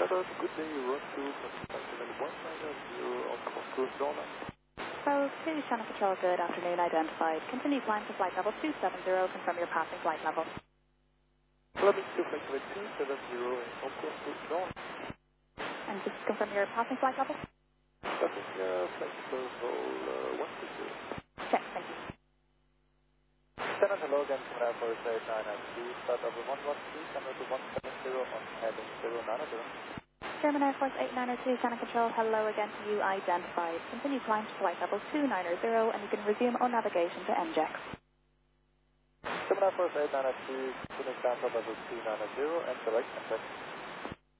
Hello, good day. Run to Continental 190 on cruise Zona. So, to Channel Patrol, good afternoon, identified. Continue climb to flight level 270, confirm your passing flight level. Flight to flight level 270 on cruise Zona. And just confirm your passing flight level? Passing flight level 120. Check, thank you. Channel hello again, Canada Force 8992, flight level 113, Channel to 170 on heading 090. German Air Force 8902, Channel Control, hello again to you, identified. Continue climb to flight level 290, and you can resume on navigation to NJEX. German Air Force 8992, continue climb to level 290, and select NJEX.